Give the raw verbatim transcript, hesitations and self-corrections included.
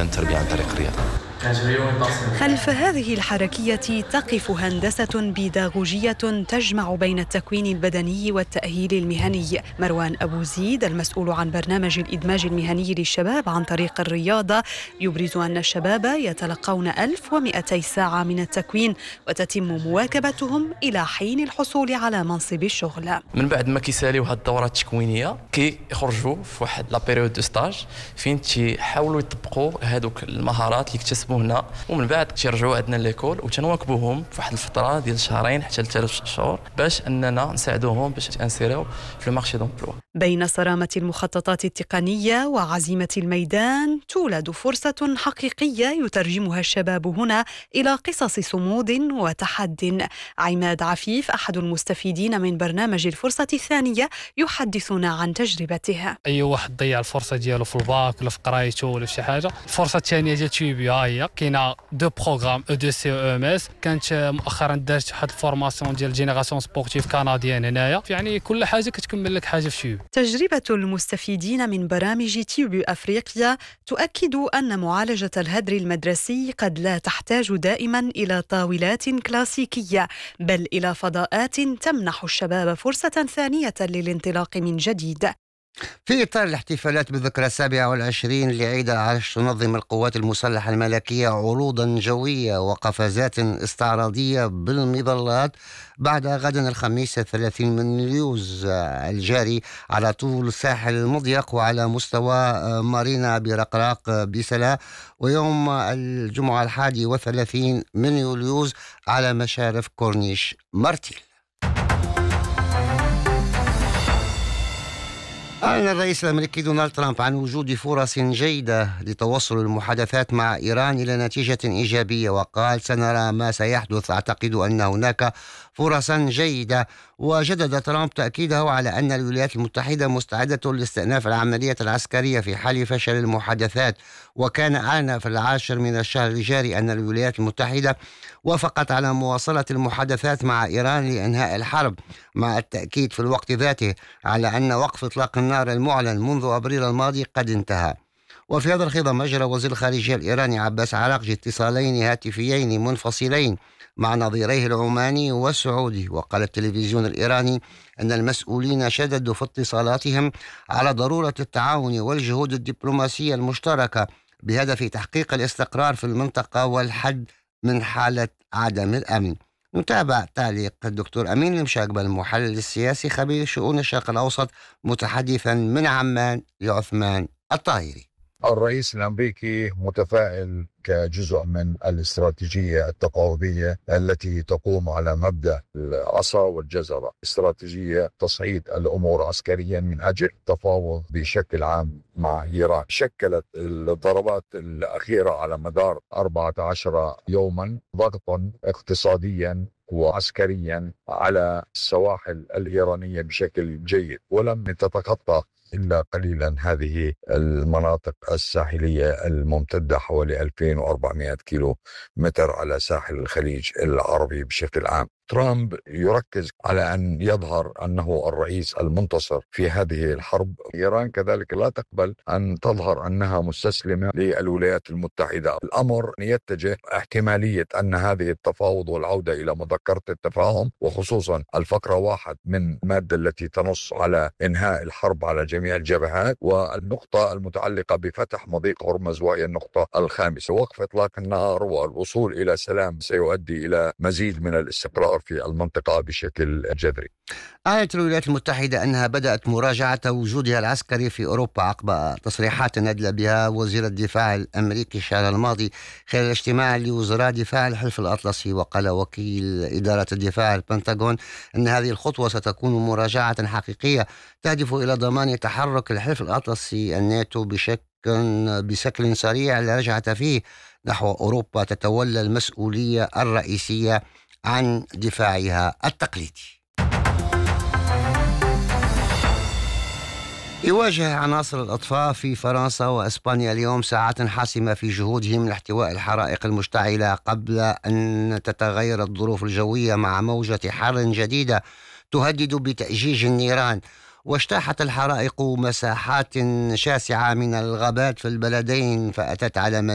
عن التربية عن طريق الرياضة. خلف هذه الحركية تقف هندسة بيداغوجية تجمع بين التكوين البدني والتأهيل المهني. مروان أبو زيد المسؤول عن برنامج الإدماج المهني للشباب عن طريق الرياضة يبرز أن الشباب يتلقون ألف ومئتي ساعة من التكوين وتتم مواكبتهم إلى حين الحصول على منصب الشغل. من بعد ما كيساليو هذه الدورات التكوينية كيخرجوا في واحد لا بيريود دو ستاج فين تيحاولوا يطبقوا هذوك المهارات اللي اكتسبوا هنا، ومن بعد تيرجعوا عندنا ليكول وتنواكبوهم في واحد الفتره ديال شهرين حتى لثلاث شهور باش اننا نساعدوهم باش ينسيريو في المارشي دومبلوا. بين صرامه المخططات التقنيه وعزيمه الميدان تولد فرصه حقيقيه يترجمها الشباب هنا الى قصص صمود وتحد. عماد عفيف احد المستفيدين من برنامج الفرصه الثانيه يحدثنا عن تجربته. اي واحد ضيع الفرصه ديالو في الباك ولا في قرايته ولا في شي حاجه، الفرصه الثانيه ديال تيبيا هي كاينه دو بروغرام او دو سي او ام اس. كانت مؤخرا دارت واحد الفورماسيون ديال جينيراسيون سبورتيف كنديان هنايا، يعني كل حاجه كتكمل لك حاجه في شيء. تجربه المستفيدين من برامج تيوب افريقيا تؤكد ان معالجه الهدر المدرسي قد لا تحتاج دائما الى طاولات كلاسيكيه، بل الى فضاءات تمنح الشباب فرصه ثانيه للانطلاق من جديد. في إطار الاحتفالات بالذكرى السابعة والعشرين لعيد العرش تنظم القوات المسلحة الملكية عروضا جوية وقفزات استعراضية بالمظلات بعد غد الخميس الثلاثين من يوليوز الجاري على طول الساحل المضيق وعلى مستوى مارينا برقراق بسلا، ويوم الجمعة الحادي والثلاثين من يوليوز على مشارف كورنيش مارتيل. أعلن الرئيس الأمريكي دونالد ترامب عن وجود فرص جيدة لتوصل المحادثات مع إيران إلى نتيجة إيجابية، وقال سنرى ما سيحدث، أعتقد أن هناك فرصا جيدة. وجدد ترامب تأكيده على أن الولايات المتحدة مستعدة لاستئناف العملية العسكرية في حال فشل المحادثات. وكان أعلن في العاشر من الشهر الجاري أن الولايات المتحدة وافقت على مواصلة المحادثات مع إيران لإنهاء الحرب، مع التأكيد في الوقت ذاته على أن وقف إطلاق النار المعلن منذ أبريل الماضي قد انتهى. وفي هذا الخضم أجرى وزير الخارجية الإيراني عباس عراقجي اتصالين هاتفيين منفصلين مع نظيريه العماني والسعودي. وقال التلفزيون الإيراني أن المسؤولين شددوا في اتصالاتهم على ضرورة التعاون والجهود الدبلوماسية المشتركة بهدف تحقيق الاستقرار في المنطقة والحد من حالة عدم الأمن. نتابع تعليق الدكتور أمين المشاقبة المحلل السياسي خبير شؤون الشرق الأوسط متحدثا من عمان لعثمان الطاهري. الرئيس الأمريكي متفائل كجزء من الاستراتيجية التقاومية التي تقوم على مبدأ العصا والجزرة، استراتيجية تصعيد الأمور عسكريا من أجل التفاوض بشكل عام مع إيران. شكلت الضربات الأخيرة على مدار أربعة عشر يوما ضغطا اقتصاديا وعسكريا على السواحل الإيرانية بشكل جيد، ولم تتخطى إلا قليلا هذه المناطق الساحلية الممتدة حوالي ألفين وأربعمائة كيلو متر على ساحل الخليج العربي بشكل عام. ترامب يركز على أن يظهر أنه الرئيس المنتصر في هذه الحرب. إيران كذلك لا تقبل أن تظهر أنها مستسلمة للولايات المتحدة. الأمر يتجه احتمالية أن هذه التفاوض والعودة إلى مذكرة التفاهم، وخصوصا الفقرة واحد من المادة التي تنص على إنهاء الحرب على جميع الجبهات، والنقطة المتعلقة بفتح مضيق هرمز وهي النقطة الخامسة. وقف إطلاق النار والوصول إلى سلام سيؤدي إلى مزيد من الاستقرار في المنطقة بشكل جذري. أعلنت الولايات المتحدة أنها بدأت مراجعة وجودها العسكري في أوروبا عقب تصريحات ندل بها وزير الدفاع الأمريكي الشهر الماضي خلال اجتماع لوزراء دفاع الحلف الأطلسي. وقال وكيل إدارة الدفاع البنتاغون أن هذه الخطوة ستكون مراجعة حقيقية تهدف إلى ضمان تحرك الحلف الأطلسي الناتو بشكل بشكل سريع لا رجعة فيه نحو أوروبا تتولى المسؤولية الرئيسية عن دفاعها التقليدي. يواجه عناصر الأطفاء في فرنسا وإسبانيا اليوم ساعات حاسمة في جهودهم لاحتواء الحرائق المشتعلة قبل أن تتغير الظروف الجوية مع موجة حر جديدة تهدد بتأجيج النيران. واجتاحت الحرائق مساحات شاسعة من الغابات في البلدين، فأتت على